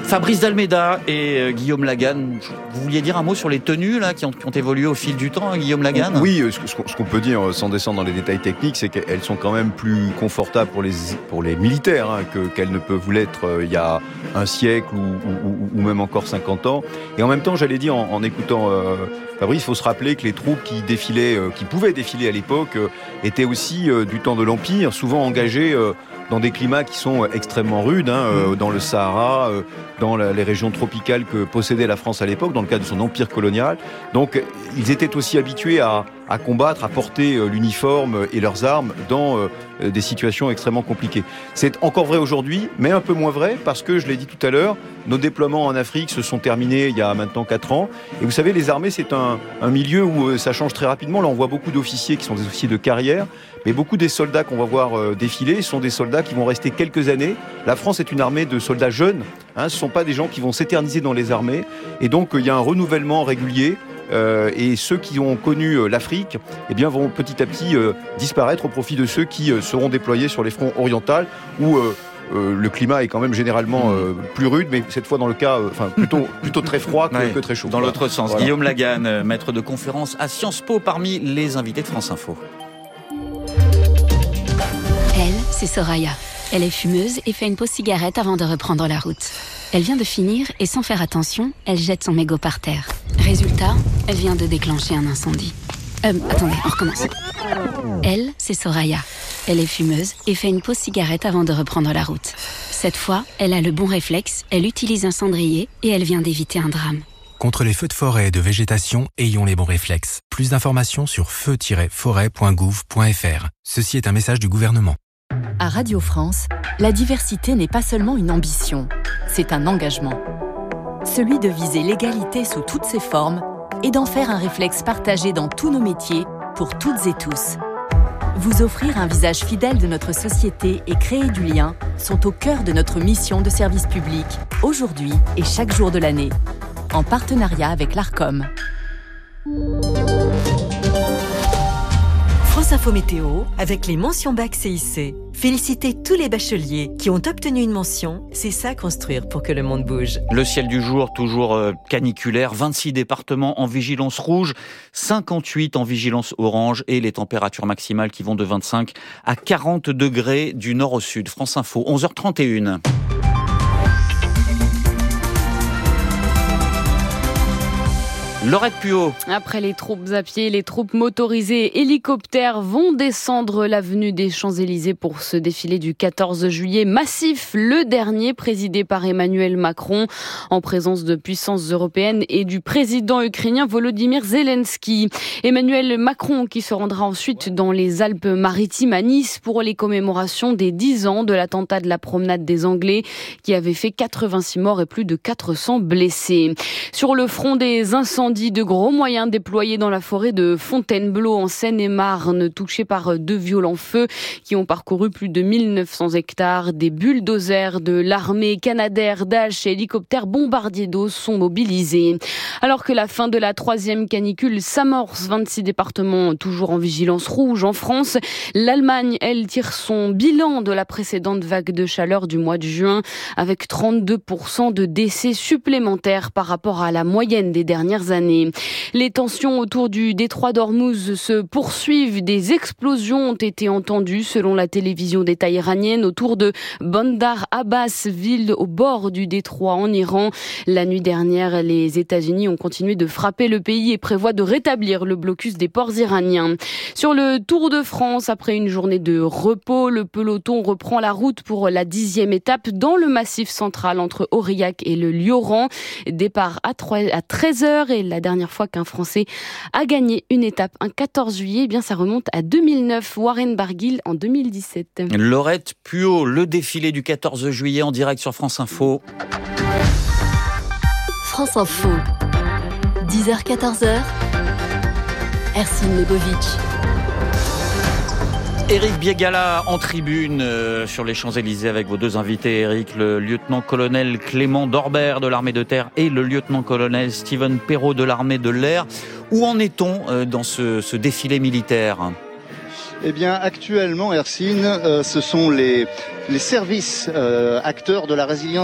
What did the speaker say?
Fabrice d'Almeida et Guillaume Laganne, vous vouliez dire un mot sur les tenues là, qui ont évolué au fil du temps, Guillaume Laganne ? Oui, ce qu'on peut dire, sans descendre dans les détails techniques, c'est qu'elles sont quand même plus confortables pour les militaires qu'elles ne peuvent l'être il y a un siècle ou même encore 50 ans. Et en même temps, j'allais dire, en écoutant Fabrice, il faut se rappeler que les troupes qui pouvaient défiler à l'époque, étaient aussi du temps de l'Empire, souvent engagées dans des climats qui sont extrêmement rudes, dans le Sahara, dans les régions tropicales que possédait la France à l'époque, dans le cadre de son empire colonial. Donc, ils étaient aussi habitués à combattre, à porter l'uniforme et leurs armes dans des situations extrêmement compliquées. C'est encore vrai aujourd'hui, mais un peu moins vrai, parce que, je l'ai dit tout à l'heure, nos déploiements en Afrique se sont terminés il y a maintenant 4 ans. Et vous savez, les armées, c'est un milieu où ça change très rapidement. Là, on voit beaucoup d'officiers qui sont des officiers de carrière, mais beaucoup des soldats qu'on va voir défiler sont des soldats qui vont rester quelques années. La France est une armée de soldats jeunes. Ce ne sont pas des gens qui vont s'éterniser dans les armées. Et donc, il y a un renouvellement régulier. Et ceux qui ont connu l'Afrique vont petit à petit disparaître au profit de ceux qui seront déployés sur les fronts orientaux où le climat est quand même généralement plus rude, mais cette fois dans le cas plutôt très froid que très chaud. Dans l'autre sens. Voilà. Guillaume Laganne, maître de conférence à Sciences Po, parmi les invités de France Info. Elle, c'est Soraya. Elle est fumeuse et fait une pause cigarette avant de reprendre la route. Elle vient de finir et sans faire attention, elle jette son mégot par terre. Résultat, elle vient de déclencher un incendie. Attendez, on recommence. Elle, c'est Soraya. Elle est fumeuse et fait une pause cigarette avant de reprendre la route. Cette fois, elle a le bon réflexe, elle utilise un cendrier et elle vient d'éviter un drame. Contre les feux de forêt et de végétation, ayons les bons réflexes. Plus d'informations sur feu-forêt.gouv.fr. Ceci est un message du gouvernement. À Radio France, la diversité n'est pas seulement une ambition, c'est un engagement. Celui de viser l'égalité sous toutes ses formes et d'en faire un réflexe partagé dans tous nos métiers, pour toutes et tous. Vous offrir un visage fidèle de notre société et créer du lien sont au cœur de notre mission de service public, aujourd'hui et chaque jour de l'année, en partenariat avec l'ARCOM. France Info Météo, avec les mentions bac CIC. Félicitez tous les bacheliers qui ont obtenu une mention. C'est ça construire pour que le monde bouge. Le ciel du jour, toujours caniculaire. 26 départements en vigilance rouge, 58 en vigilance orange et les températures maximales qui vont de 25 à 40 degrés du nord au sud. France Info, 11h31. Laurette Puot. Après les troupes à pied, les troupes motorisées et hélicoptères vont descendre l'avenue des Champs-Élysées pour ce défilé du 14 juillet massif, le dernier présidé par Emmanuel Macron, en présence de puissances européennes et du président ukrainien Volodymyr Zelensky. Emmanuel Macron qui se rendra ensuite dans les Alpes-Maritimes à Nice pour les commémorations des 10 ans de l'attentat de la promenade des Anglais qui avait fait 86 morts et plus de 400 blessés. Sur le front des incendies, de gros moyens déployés dans la forêt de Fontainebleau en Seine-et-Marne, touchée par 2 violents feux qui ont parcouru plus de 1900 hectares. Des bulldozers de l'armée, Canadair, Dash et hélicoptères bombardiers d'eau sont mobilisés. Alors que la fin de la 3e canicule s'amorce, 26 départements toujours en vigilance rouge en France. L'Allemagne, elle, tire son bilan de la précédente vague de chaleur du mois de juin avec 32% de décès supplémentaires par rapport à la moyenne des dernières années. Les tensions autour du détroit d'Ormuz se poursuivent. Des explosions ont été entendues selon la télévision d'État iranienne autour de Bandar Abbas, ville au bord du détroit en Iran. La nuit dernière, les États-Unis ont continué de frapper le pays et prévoient de rétablir le blocus des ports iraniens. Sur le Tour de France, après une journée de repos, le peloton reprend la route pour la 10e étape dans le massif central entre Aurillac et le Lioran. Départ à 13h et la dernière fois qu'un Français a gagné une étape un 14 juillet, ça remonte à 2009, Warren Barguil en 2017. Laurette Puot, le défilé du 14 juillet en direct sur France Info. France Info, 10h-14h, Ercine Lebovic. Éric Biégala en tribune sur les Champs-Élysées avec vos 2 invités, Éric, le lieutenant-colonel Clément Dorbert de l'armée de terre et le lieutenant-colonel Steven Perrault de l'armée de l'air. Où en est-on dans ce défilé militaire ? Eh bien, actuellement, Ercine, ce sont les services acteurs de la résilience